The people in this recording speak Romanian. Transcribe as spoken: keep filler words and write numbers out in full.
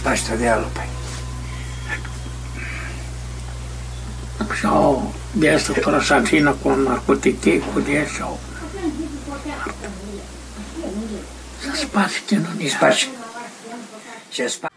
Paște de ală, păi. Și-au de asta trăsacină cu narcotice, cu de și-au să spași chinunia. Spași. Ce spași.